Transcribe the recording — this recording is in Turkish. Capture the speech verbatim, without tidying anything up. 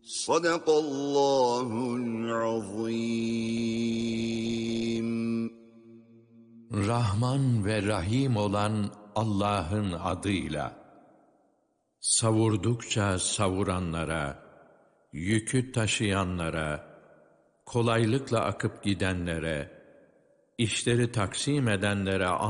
Sadakallahul azim. Rahman ve Rahim olan Allah'ın adıyla. Savurdukça savuranlara, yükü taşıyanlara, kolaylıkla akıp gidenlere, işleri taksim edenlere